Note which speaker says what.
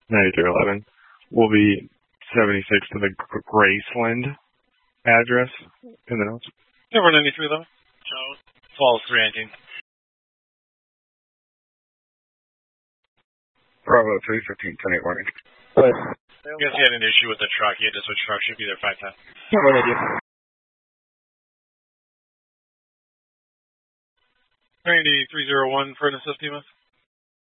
Speaker 1: 9311 will be 76 to the Graceland address in the notes.
Speaker 2: Number 9311. Falls 319.
Speaker 1: Bravo 315, 10-8 warning.
Speaker 2: I guess he had an issue with the truck. He had to switch truck. Should be there 510.
Speaker 3: What did I do?
Speaker 2: 9301 for an assist, Emas.